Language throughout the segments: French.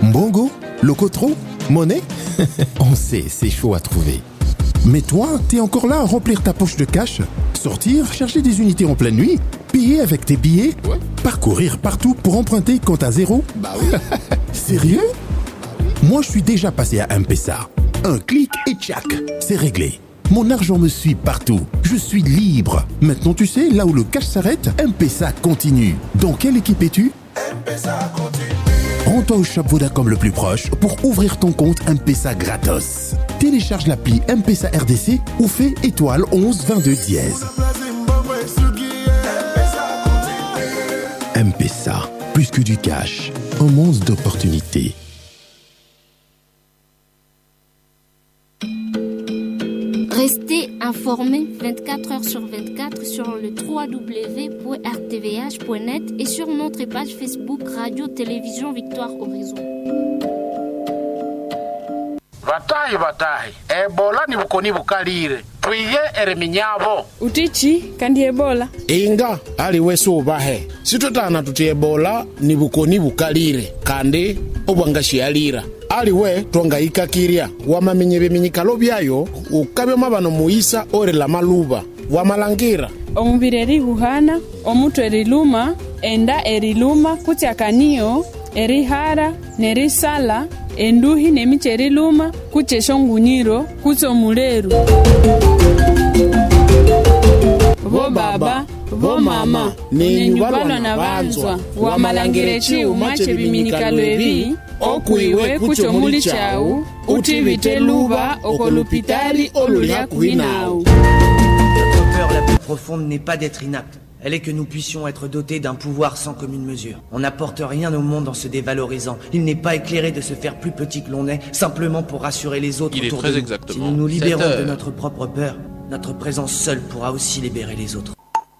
Mbongo? Locotro? Monnaie? On sait, c'est chaud à trouver. Mais toi, t'es encore là à remplir ta poche de cash? Sortir, chercher des unités en pleine nuit? Payer avec tes billets? Ouais. Parcourir partout pour emprunter compte à zéro? Bah oui. Sérieux? Moi, je suis déjà passé à M-Pesa. Un clic et tchac, c'est réglé. Mon argent me suit partout. Je suis libre. Maintenant, tu sais, là où le cash s'arrête, M-Pesa continue. Dans quelle équipe es-tu? M-Pesa continue. Rends-toi au shop Vodacom le plus proche pour ouvrir ton compte M-Pesa gratos. Télécharge l'appli M-Pesa RDC ou fais étoile 11 22 dièse. M-Pesa, plus que du cash, un monde d'opportunités. Restez informés 24 heures sur 24 sur le www.rtvh.net et sur notre page Facebook Radio Télévision Victoire Horizon. Batahi ebola ni bukoni bukalire twiye ereminyavo utichi kandi ebola inga ali wesu bahe situtana tuti ebola ni bukoni bukalire kandi obwangashialira ali we twangayika kirya wamamenye biminyikalo byayo ukabyo mabano muisa ore la maluba wamalangira omubiri erihuhana omutwe eriluma enda eriluma kutyakaniyo erihara nerisala enduhi nemiche eriluma kucheshongunyiro kutsomuleru bo baba bo mama nenyubalwa na banzwa wamalangire chiuma chebiminikalo ebi okwiwe kuchomuli chawu utibite luba okolupitali olulia kuhinawu. Notre peur la plus profonde n'est pas d'être inapte. Elle est que nous puissions être dotés d'un pouvoir sans commune mesure. On n'apporte rien au monde en se dévalorisant. Il n'est pas éclairé de se faire plus petit que l'on est, simplement pour rassurer les autres autour de nous. Si nous nous libérons de notre propre peur, notre présence seule pourra aussi libérer les autres.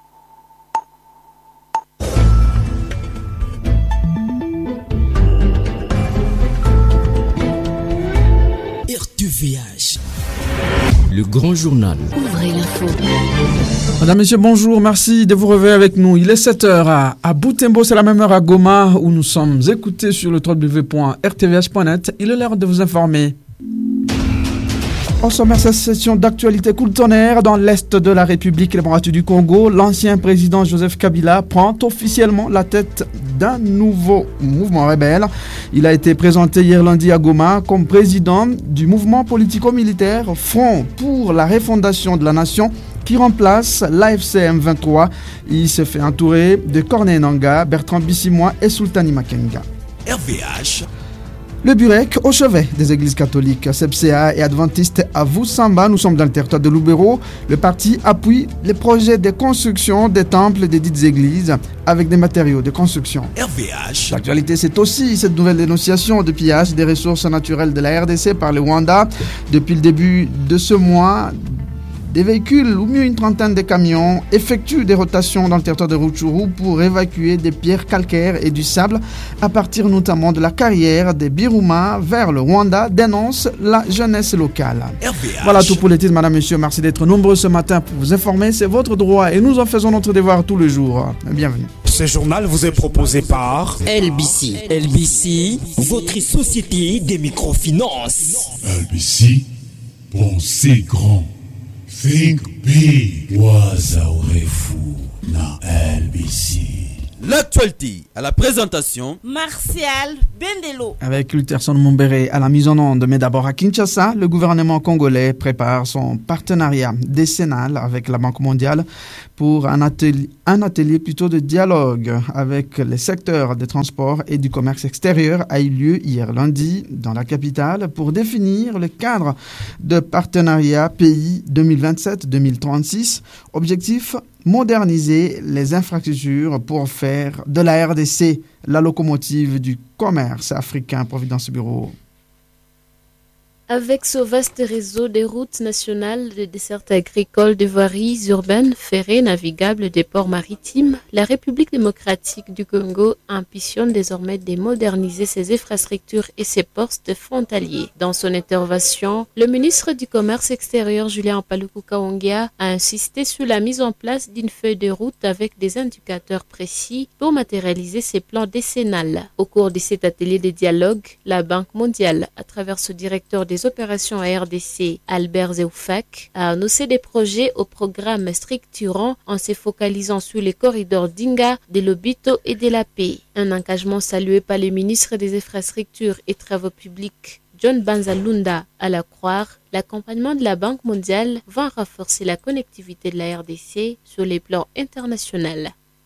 RTVH, le grand journal. Ouvrez l'info. Madame, Monsieur, bonjour, merci de vous réveiller avec nous. Il est 7h à Butembo, c'est la même heure à Goma où nous sommes écoutés sur le www.rtvh.net. Il est l'heure de vous informer. En sommaire, cette session d'actualité coup de tonnerre dans l'est de la République démocratique du Congo. L'ancien président Joseph Kabila prend officiellement la tête d'un nouveau mouvement rebelle. Il a été présenté hier lundi à Goma comme président du mouvement politico-militaire Front pour la refondation de la nation qui remplace l'AFC M23. Il se fait entourer de Corneille Nangaa, Bertrand Bissimois et Sultani Makenga. RVH. Le Burek, au chevet des églises catholiques, CEPCA et adventistes à Voussamba, nous sommes dans le territoire de Lubero. Le parti appuie les projets de construction des temples des dites églises avec des matériaux de construction. RVH. L'actualité, c'est aussi cette nouvelle dénonciation de pillage des ressources naturelles de la RDC par le Rwanda. Depuis le début de ce mois, des véhicules, ou mieux une trentaine de camions, effectuent des rotations dans le territoire de Rutshuru pour évacuer des pierres calcaires et du sable à partir notamment de la carrière des Biruma vers le Rwanda, dénonce la jeunesse locale. RVH. Voilà tout pour les titres, madame, monsieur. Merci d'être nombreux ce matin pour vous informer. C'est votre droit et nous en faisons notre devoir tous les jours. Bienvenue. Ce journal vous est proposé par LBC. LBC, votre société des microfinances. LBC, pensez grand. Think big. Waza urefu na LBC. L'actualité à la présentation Martial Bendelo. Avec Lutherson Mumbere à la mise en onde, mais d'abord à Kinshasa, le gouvernement congolais prépare son partenariat décennal avec la Banque mondiale pour un atelier plutôt de dialogue avec les secteurs des transports et du commerce extérieur a eu lieu hier lundi dans la capitale pour définir le cadre de partenariat pays 2027-2036. Objectif: moderniser les infrastructures pour faire de la RDC la locomotive du commerce africain. Providence Bureau. Avec ce vaste réseau de routes nationales, de dessertes agricoles, de voiries urbaines, ferrées, navigables, des ports maritimes, la République démocratique du Congo ambitionne désormais de moderniser ses infrastructures et ses postes frontaliers. Dans son intervention, le ministre du Commerce extérieur, Julien Paluku Kahongya, a insisté sur la mise en place d'une feuille de route avec des indicateurs précis pour matérialiser ces plans décennales. Au cours de cet atelier de dialogue, la Banque mondiale, à travers ce directeur des opérations à RDC, Albert Zeoufak, a annoncé des projets au programme structurant en se focalisant sur les corridors d'Inga, de Lobito et de la Paix. Un engagement salué par le ministre des Infrastructures et Travaux publics, John Banzalunda. À la croire, l'accompagnement de la Banque mondiale va renforcer la connectivité de la RDC sur les plans internationaux.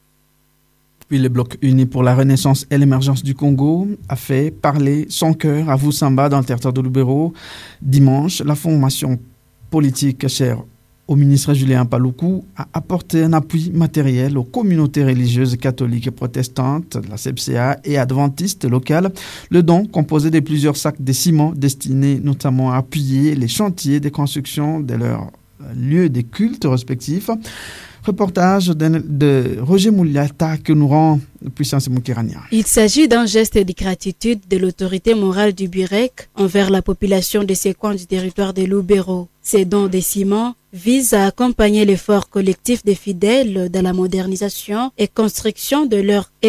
Puis le Bloc uni pour la renaissance et l'émergence du Congo a fait parler son cœur à Vusamba dans le territoire de Lubero. Dimanche, la formation politique chère au ministre Julien Paluku a apporté un appui matériel aux communautés religieuses catholiques et protestantes, la CEPCA et adventistes locales. Le don, composé de plusieurs sacs de ciment destinés notamment à appuyer les chantiers de construction de leurs lieux de culte respectifs. Reportage de Roger Mouliata que nous rend Puissance Moukirania. Il s'agit d'un geste de gratitude de l'autorité morale du Burek envers la population de ces coins du territoire de Lubero. Ces dons de ciment visent à accompagner l'effort collectif des fidèles dans la modernisation et construction de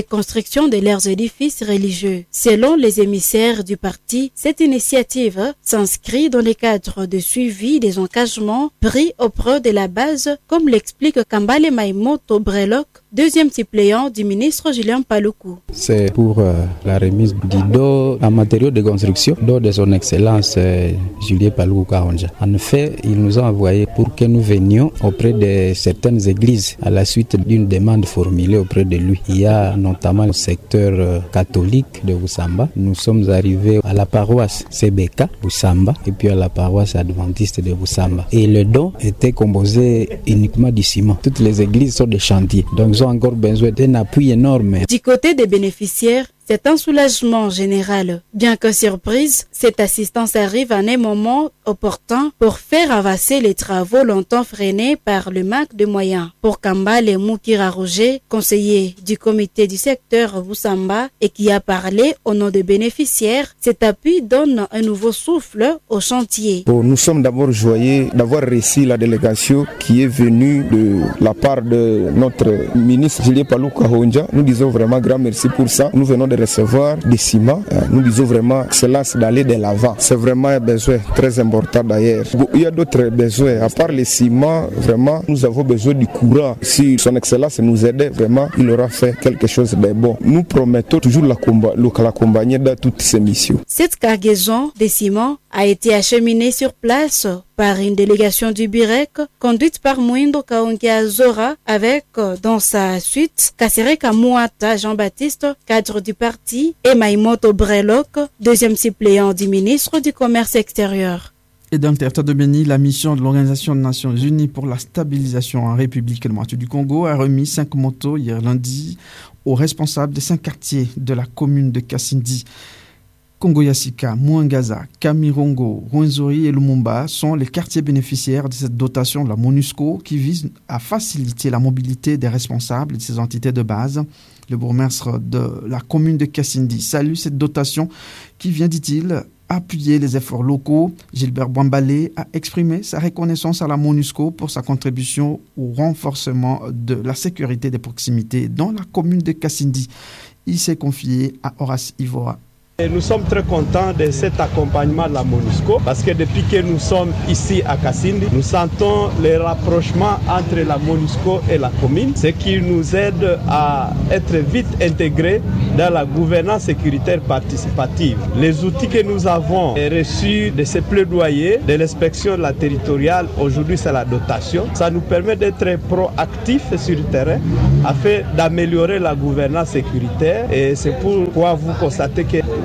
leurs édifices religieux. Selon les émissaires du parti, cette initiative s'inscrit dans le cadre de suivi des engagements pris auprès de la base, comme l'explique Kambale Maïmoto Brelok, deuxième suppléant du ministre Julien Paluku. C'est pour la remise du dos en matériaux de construction, dos de son excellence Julien Paluku Kahongya. En effet, il nous a envoyé pour que nous venions auprès de certaines églises à la suite d'une demande formulée auprès de lui. Il y a notamment le secteur catholique de Vusamba. Nous sommes arrivés à la paroisse CBK Vusamba et puis à la paroisse adventiste de Vusamba. Et le don était composé uniquement du ciment. Toutes les églises sont des chantiers, donc ils ont encore besoin d'un appui énorme. Du côté des bénéficiaires, c'est un soulagement général. Bien que surprise, cette assistance arrive à un moment opportun pour faire avancer les travaux longtemps freinés par le manque de moyens. Pour Kambale Moukira Roger, conseiller du comité du secteur Vusamba et qui a parlé au nom des bénéficiaires, cet appui donne un nouveau souffle au chantier. Nous sommes d'abord joyeux d'avoir reçu la délégation qui est venue de la part de notre ministre Julien Paluku Kahongya. Nous disons vraiment grand merci pour ça. Nous venons de recevoir des ciments. Nous disons vraiment excellence d'aller de l'avant. C'est vraiment un besoin très important d'ailleurs. Il y a d'autres besoins. À part les ciments, vraiment, nous avons besoin du courant. Si son excellence nous aidait, vraiment, il aura fait quelque chose de bon. Nous promettons toujours l'accompagner dans toutes ces missions. Cette cargaison de ciments a été acheminée sur place par une délégation du Burek conduite par Mouindo Kahongya Zora avec dans sa suite Kasereka Mouata Jean-Baptiste, cadre du parti, et Maïmoto Brelok, deuxième suppléant du ministre du Commerce extérieur. Et dans le territoire de Béni, la mission de l'Organisation des Nations Unies pour la stabilisation en République démocratique du Congo a remis 5 motos hier lundi aux responsables des 5 quartiers de la commune de Kassindi. Kongo-Yassika, Mouangaza, Kamirongo, Rwenzori et Lumumba sont les quartiers bénéficiaires de cette dotation de la MONUSCO qui vise à faciliter la mobilité des responsables de ces entités de base. Le bourgmestre de la commune de Kassindi salue cette dotation qui vient, dit-il, appuyer les efforts locaux. Gilbert Bouambalé a exprimé sa reconnaissance à la MONUSCO pour sa contribution au renforcement de la sécurité des proximités dans la commune de Kassindi. Il s'est confié à Horace Ivora. Et nous sommes très contents de cet accompagnement de la MONUSCO parce que depuis que nous sommes ici à Kassindi, nous sentons les rapprochements entre la MONUSCO et la commune, ce qui nous aide à être vite intégrés dans la gouvernance sécuritaire participative. Les outils que nous avons reçus de ces plaidoyers de l'inspection de la territoriale, aujourd'hui c'est la dotation. Ça nous permet d'être proactifs sur le terrain afin d'améliorer la gouvernance sécuritaire et c'est pourquoi vous constatez que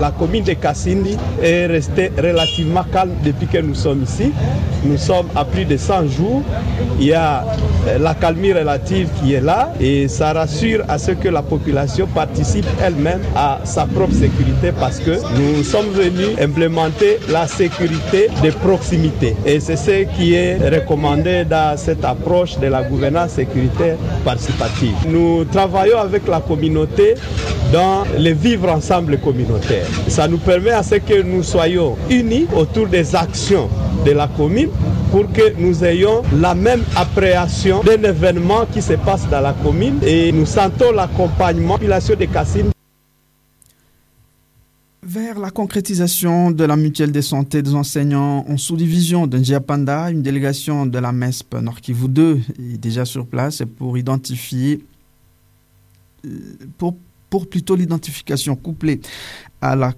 la commune de Kassindi est restée relativement calme depuis que nous sommes ici. Nous sommes à plus de 100 jours. Il y a la calmie relative qui est là et ça rassure à ce que la population participe elle-même à sa propre sécurité parce que nous sommes venus implémenter la sécurité de proximité. Et c'est ce qui est recommandé dans cette approche de la gouvernance sécuritaire participative. Nous travaillons avec la communauté dans le vivre ensemble communautaire. Ça nous permet à ce que nous soyons unis autour des actions de la commune pour que nous ayons la même appréhension d'un événement qui se passe dans la commune et nous sentons l'accompagnement de la population de Kassindi. Vers la concrétisation de la mutuelle de santé des enseignants en sous-division de Njiapanda, une délégation de la MESP Nord-Kivu 2 est déjà sur place pour identifier, pour plutôt l'identification couplée à la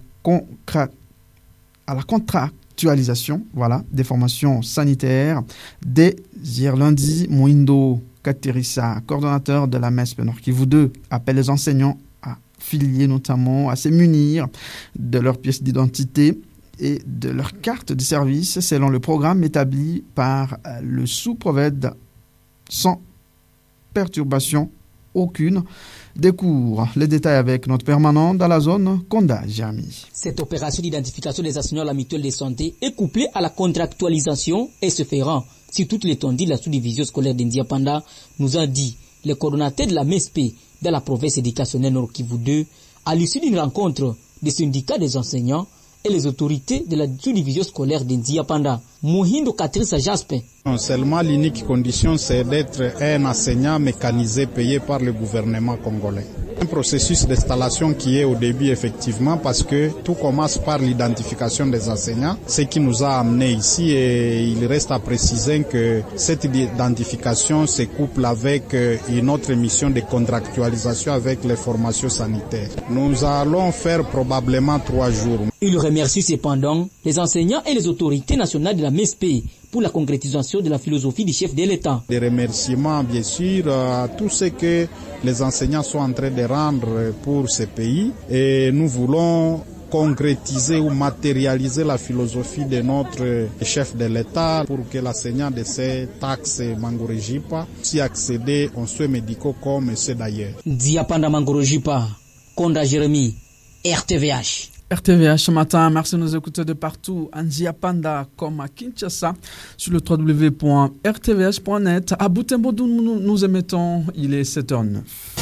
contractualisation, des formations sanitaires. Dès hier lundi, Moindo Katerissa, coordonnateur de la MESP Nord-Kivu 2, appelle les enseignants affiliés notamment à se munir de leurs pièces d'identité et de leur carte de service selon le programme établi par le sous-proved sans perturbation aucune des cours. Les détails avec notre permanent dans la zone, Konda Jami. Cette opération d'identification des enseignants à la mutuelle de santé est couplée à la contractualisation et se fera sur toute l'étendue de la sous-division scolaire d'Njiapanda, nous a dit le coordonnateur de la MESP dans la province éducationnelle Nord-Kivu 2, à l'issue d'une rencontre des syndicats des enseignants et les autorités de la sous-division scolaire d'Njiapanda. Mohindo Katrissa Jaspe. Non seulement l'unique condition, c'est d'être un enseignant mécanisé payé par le gouvernement congolais. Un processus d'installation qui est au début effectivement parce que tout commence par l'identification des enseignants, ce qui nous a amenés ici et il reste à préciser que cette identification se couple avec une autre mission de contractualisation avec les formations sanitaires. Nous allons faire probablement 3 jours. Il remercie cependant les enseignants et les autorités nationales de la MESP pour la concrétisation de la philosophie du chef de l'État. Des remerciements bien sûr à tout ce que les enseignants sont en train de rendre pour ce pays et nous voulons concrétiser ou matérialiser la philosophie de notre chef de l'État pour que l'enseignant de ces taxes Mangorojipa puisse accéder aux soins médicaux comme ceux d'ailleurs. Njiapanda Mangorojipa, Konda Jérémy, RTVH. RTVH ce matin, merci de nous écouter de partout, à Njiapanda comme à Kinshasa, sur le www.rtvh.net. À Butembo, nous émettons, il est 7h09.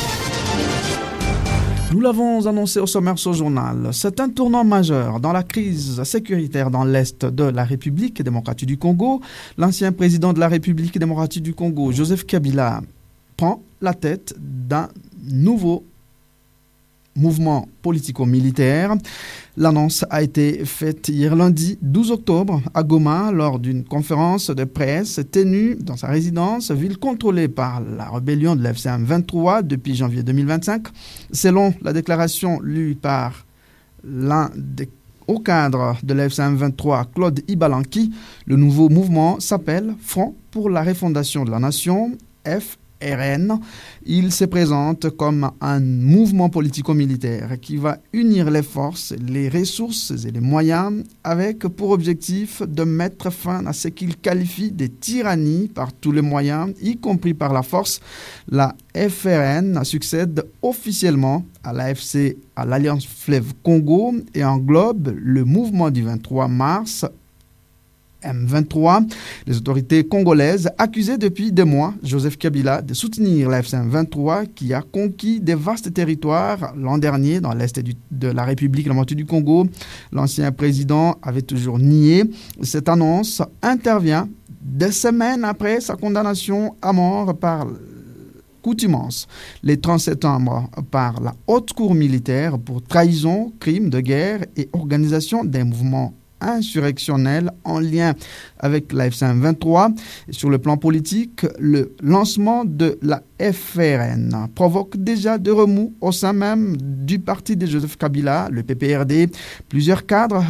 Nous l'avons annoncé au sommaire ce journal. C'est un tournant majeur dans la crise sécuritaire dans l'Est de la République démocratique du Congo. L'ancien président de la République démocratique du Congo, Joseph Kabila, prend la tête d'un nouveau mouvement politico-militaire. L'annonce a été faite hier lundi 12 octobre à Goma lors d'une conférence de presse tenue dans sa résidence, ville contrôlée par la rébellion de l'FCM 23 depuis janvier 2025. Selon la déclaration lue par l'un des hauts cadres de l'FCM 23, Claude Ibalanki, le nouveau mouvement s'appelle Front pour la refondation de la nation, FRN. Il se présente comme un mouvement politico-militaire qui va unir les forces, les ressources et les moyens avec pour objectif de mettre fin à ce qu'il qualifie de tyrannie par tous les moyens, y compris par la force. La FRN succède officiellement à l'AFC, à l'Alliance Fleuve Congo et englobe le mouvement du 23 mars M23. Les autorités congolaises accusaient depuis des mois Joseph Kabila de soutenir la FCM23 qui a conquis des vastes territoires l'an dernier dans l'est de la République démocratique du Congo. L'ancien président avait toujours nié. Cette annonce intervient des semaines après sa condamnation à mort par coutumance le 30 septembre par la Haute Cour militaire pour trahison, crime de guerre et organisation d'un mouvement insurrectionnel en lien avec la FCM23. Sur le plan politique, le lancement de la FRN provoque déjà des remous au sein même du parti de Joseph Kabila, le PPRD. Plusieurs cadres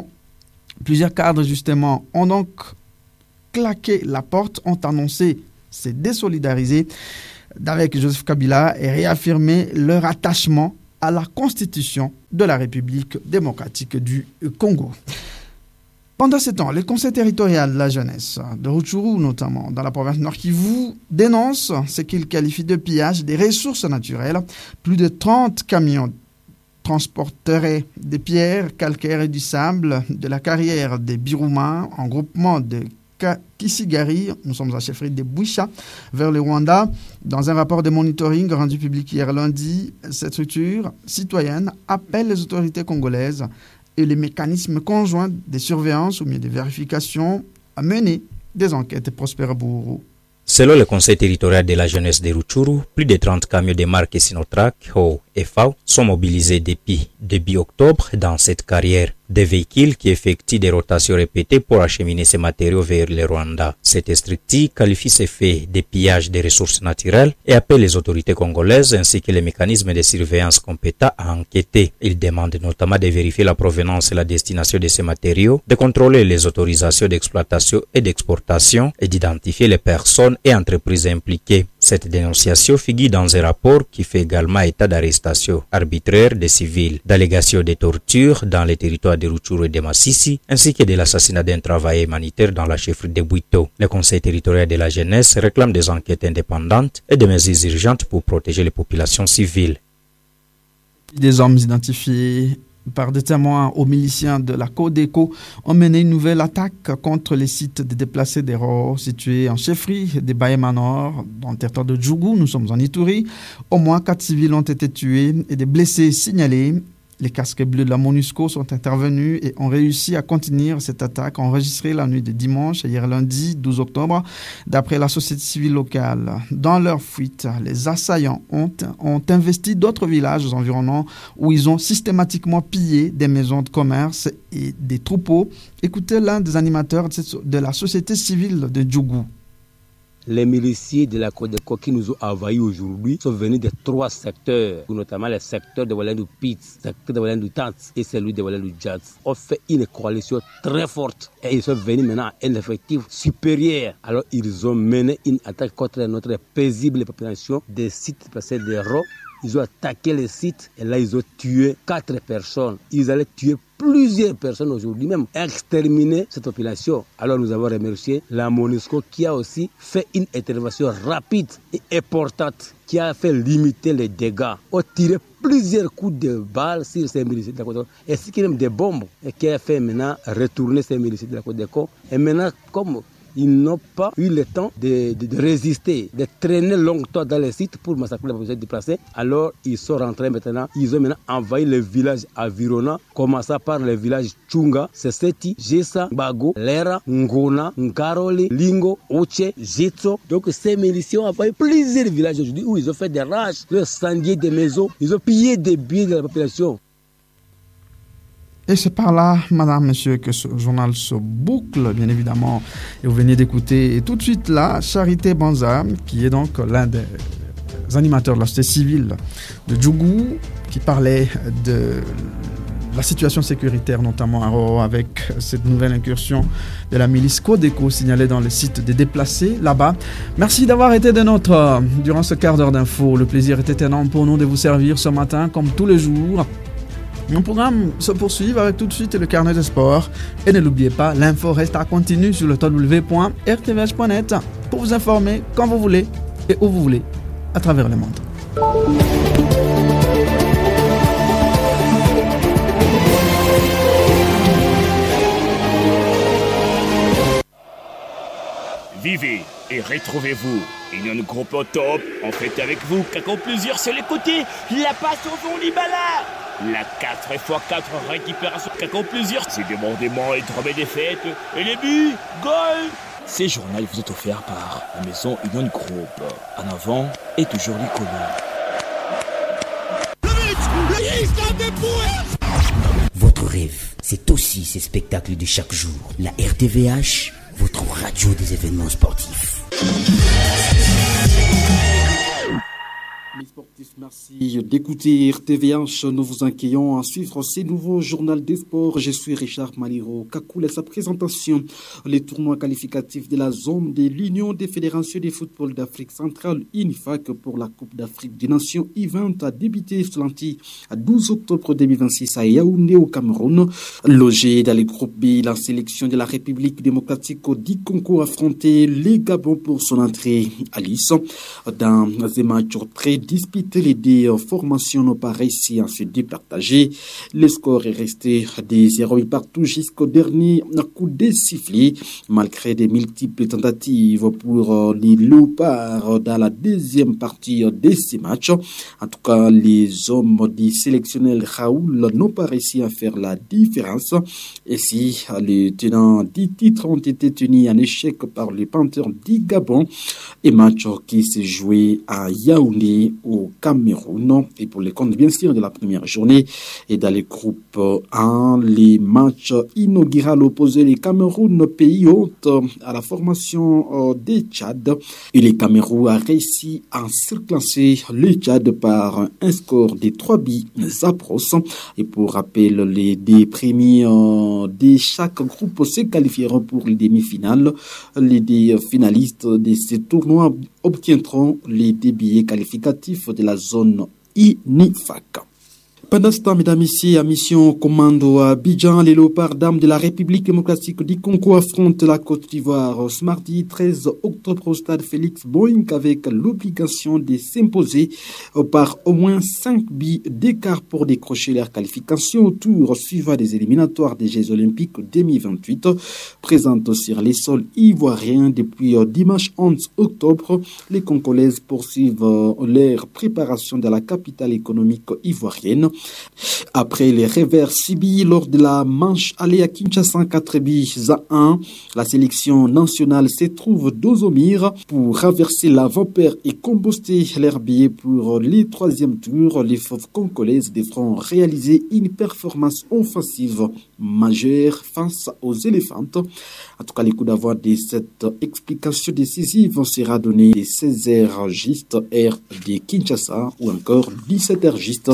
justement ont donc claqué la porte, ont annoncé se désolidariser avec Joseph Kabila et réaffirmer leur attachement à la Constitution de la République démocratique du Congo. Pendant ce temps, le Conseil territorial de la jeunesse de Rutshuru, notamment dans la province Nord Kivu, dénonce ce qu'il qualifie de pillage des ressources naturelles. Plus de 30 camions transporteraient des pierres calcaires et du sable de la carrière des Biruma en groupement de Kisigari, nous sommes à chefferie de Bouicha, vers le Rwanda. Dans un rapport de monitoring rendu public hier lundi, cette structure citoyenne appelle les autorités congolaises et les mécanismes conjoints de surveillance ou mieux de vérification à mener des enquêtes. Prosper Bourou. Selon le Conseil territorial de la jeunesse de Rutshuru, plus de 30 camions de marque Sinotrac, Ho et FAO sont mobilisés depuis début octobre dans cette carrière. Des véhicules qui effectuent des rotations répétées pour acheminer ces matériaux vers le Rwanda. Cette structure qualifie ces faits de pillage des ressources naturelles et appelle les autorités congolaises ainsi que les mécanismes de surveillance compétents à enquêter. Il demande notamment de vérifier la provenance et la destination de ces matériaux, de contrôler les autorisations d'exploitation et d'exportation et d'identifier les personnes et entreprises impliquées. Cette dénonciation figure dans un rapport qui fait également état d'arrestation arbitraire des civils, d'allégations de torture dans les territoires de Rutshuru et de Masisi, ainsi que de l'assassinat d'un travailleur humanitaire dans la chefferie de Bwito. Le Conseil territorial de la jeunesse réclame des enquêtes indépendantes et des mesures urgentes pour protéger les populations civiles. Des hommes identifiés par des témoins aux miliciens de la Codeco ont mené une nouvelle attaque contre les sites de déplacés des Roro situés en chefferie des Bahema Nord, dans le territoire de Djougou. Nous sommes en Ituri. Au moins 4 civils ont été tués et des blessés signalés. Les casques bleus de la MONUSCO sont intervenus et ont réussi à contenir cette attaque enregistrée la nuit de dimanche et hier lundi 12 octobre. D'après la société civile locale, dans leur fuite, les assaillants ont investi d'autres villages environnants où ils ont systématiquement pillé des maisons de commerce et des troupeaux. Écoutez l'un des animateurs de la société civile de Djougou. Les miliciens de la Codeco qui nous ont envahis aujourd'hui sont venus de 3 secteurs, notamment les secteurs de Walendu Pits, le secteur de Walendu Tant et celui de Walendu Jazz. On fait une coalition très forte et ils sont venus maintenant à un effectif supérieur. Alors ils ont mené une attaque contre notre paisible population des sites placés des Ro. Ils ont attaqué les sites et là ils ont tué 4 personnes. Ils allaient tuer plusieurs personnes aujourd'hui même, exterminer cette population. Alors nous avons remercié la MONUSCO qui a aussi fait une intervention rapide et importante, qui a fait limiter les dégâts. On a tiré plusieurs coups de balles sur ces miliciens de la Codeco, ainsi que même des bombes, et qui a fait maintenant retourner ces miliciens de la Codeco. Et maintenant, comme ils n'ont pas eu le temps de résister, de traîner longtemps dans les sites pour massacrer la population déplacée. Alors, ils sont rentrés maintenant. Ils ont maintenant envahi les villages environnants, commençant par les villages Tchunga, Seseti, Jessa, Bago, Lera, Ngona, Nkaroli, Lingo, Oche, Jetso. Donc, ces miliciens ont envahi plusieurs villages aujourd'hui où ils ont fait des rages, ils ont incendié des maisons, ils ont pillé des biens de la population. Et c'est par là, madame, monsieur, que ce journal se boucle, bien évidemment. Et vous venez d'écouter, et tout de suite là, Charité Banza, qui est donc l'un des animateurs de la société civile de Djougou, qui parlait de la situation sécuritaire, notamment à Roro, avec cette nouvelle incursion de la milice Codeco signalée dans le site des déplacés là-bas. Merci d'avoir été des nôtres durant ce quart d'heure d'info. Le plaisir était énorme pour nous de vous servir ce matin, comme tous les jours. Mon programme se poursuit avec tout de suite le carnet de sport. Et ne l'oubliez pas, l'info reste à continuer sur le www.rtvh.net pour vous informer quand vous voulez et où vous voulez à travers le monde. Vivez et retrouvez-vous. Union Groupe au top, on fait avec vous, qu'accord plusieurs sur les côtés, la passe au fond Libala. La 4x4 récupération, qu'accord plusieurs, c'est débordement et tromper des fêtes, et les buts, goal. Ces journaux vous est offert par la maison Union Groupe. En avant et toujours l'icône. Votre rêve, c'est aussi ces spectacles de chaque jour. La RTVH, votre radio des événements sportifs. Mes sportifs, merci d'écouter RTVH. Nous vous accueillons à suivre ces nouveaux journaux des sports. Je suis Richard Maliro Kakoul et sa présentation. Les tournois qualificatifs de la zone de l'Union des fédérations de football d'Afrique centrale, UNIFAC, pour la Coupe d'Afrique des Nations U20 a débuté ce lundi à 12 octobre 2026 à Yaoundé au Cameroun. Logé dans le groupe B, la sélection de la République démocratique du Congo a affronté les Gabon pour son entrée à Nice. Dans un match très disputé, les deux formations n'ont pas réussi à se départager. Le score est resté des 0 partout jusqu'au dernier coup de sifflet, malgré des multiples tentatives pour les Léopards dans la deuxième partie de ces matchs. En tout cas, les hommes du sélectionneur Raoul n'ont pas réussi à faire la différence. Et si les tenants du titre ont été tenus en échec par les Panthers du Gabon, et match qui s'est joué à Yaoundé au Cameroun. Et pour les comptes, bien sûr, de la première journée, et dans les groupes 1, les matchs inauguraux opposés les Cameroun, pays hôte, à la formation des Tchad. Et les Cameroun a réussi à surclasser le Tchad par un score de 3 buts à brosse. Et pour rappel, les deux premiers de chaque groupe se qualifieront pour les demi-finales. Les deux finalistes de ce tournoi obtiendront les deux billets qualificatifs de la zone UNIFAC. Pendant ce temps, mesdames et messieurs, à mission commando à Abidjan, les Léopards d'armes de la République démocratique du Congo affrontent la Côte d'Ivoire ce mardi 13 octobre au stade Félix Boing avec l'obligation de s'imposer par au moins 5 buts d'écart pour décrocher leur qualification au tour suivant des éliminatoires des Jeux Olympiques 2028. Présentes sur les sols ivoiriens depuis dimanche 11 octobre, les Congolaises poursuivent leur préparation dans la capitale économique ivoirienne. Après les revers subis lors de la manche aller à Kinshasa 4-1, la sélection nationale se trouve d'Ozomir pour renverser la vapeur et composter leurs billets pour les troisième tours. Les fauves congolaises devront réaliser une performance offensive majeure face aux éléphantes. En tout cas, les coups d'avant de cette explication décisive sera donné de 16h juste heure de Kinshasa ou encore 17h juste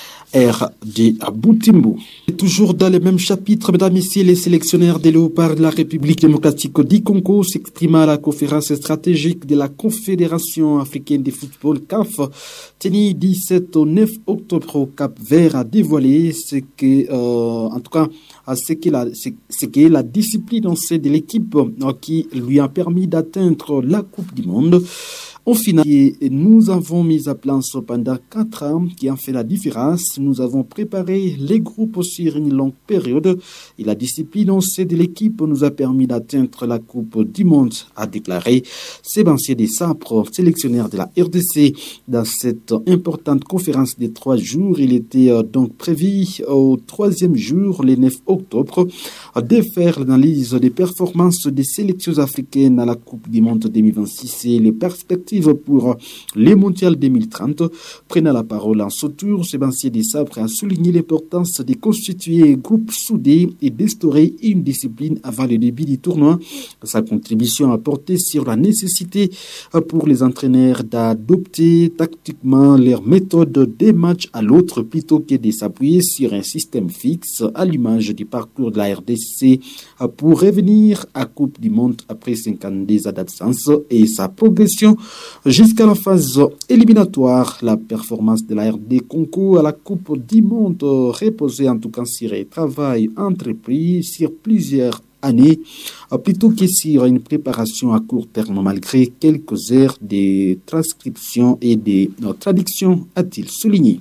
RD à Butembo. Et toujours dans le même chapitre, mesdames et messieurs, les sélectionneurs des Léopards de la République démocratique du Congo s'expriment à la conférence stratégique de la Confédération africaine de football CAF, tenue 17 au 9 octobre au Cap Vert, a dévoilé ce que, en tout cas, ce qu'est la discipline de l'équipe qui lui a permis d'atteindre la Coupe du Monde. Au final, nous avons mis à plan pendant 4 ans qui a fait la différence. Nous avons préparé les groupes sur une longue période et la discipline de l'équipe nous a permis d'atteindre la Coupe du Monde, a déclaré Sébastien Desabre, sélectionneur de la RDC. Dans cette importante conférence de 3 jours, il était donc prévu au 3e jour, le 9 octobre, de faire l'analyse des performances des sélections africaines à la Coupe du Monde 2026 et les perspectives pour les mondiales 2030. Prenant la parole en ce tour, Sébastien Desabre a souligné l'importance de constituer un groupe soudé et d'instaurer une discipline avant le début du tournoi. Sa contribution a porté sur la nécessité pour les entraîneurs d'adopter tactiquement leur méthode d'un match à l'autre plutôt que de s'appuyer sur un système fixe à l'image du parcours de la RDC pour revenir à Coupe du Monde après 52 ans d'absence et sa progression jusqu'à la phase éliminatoire. La performance de la RD Congo à la Coupe du Monde reposait en tout cas sur un travail entrepris sur plusieurs années plutôt que sur une préparation à court terme malgré quelques heures de transcription et de traduction, a-t-il souligné.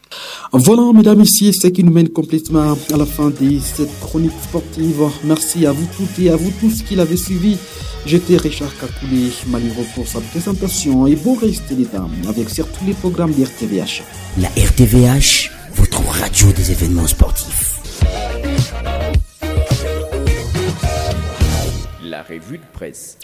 Voilà, mesdames et messieurs, ce qui nous mène complètement à la fin de cette chronique sportive. Merci à vous toutes et à vous tous qui l'avez suivi. J'étais Richard Kakoulé Maliro pour sa présentation et bon reste des dames avec surtout les programmes de RTVH. La RTVH, votre radio des événements sportifs. La revue de presse.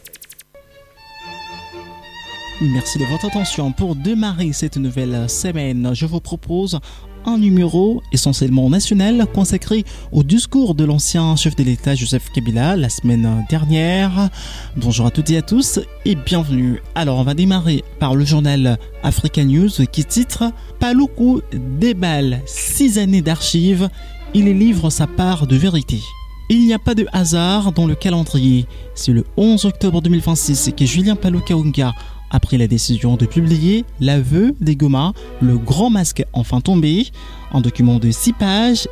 Merci de votre attention. Pour démarrer cette nouvelle semaine, je vous propose un numéro essentiellement national consacré au discours de l'ancien chef de l'État Joseph Kabila la semaine dernière. Bonjour à toutes et à tous et bienvenue. Alors on va démarrer par le journal Africa News qui titre « Paluku déballe 6 années d'archives, il y livre sa part de vérité ». Il n'y a pas de hasard dans le calendrier. C'est le 11 octobre 2026 que Julien Paluku-Kahunga a pris la décision de publier l'aveu des Goma, le grand masque enfin tombé. Un document de 6 pages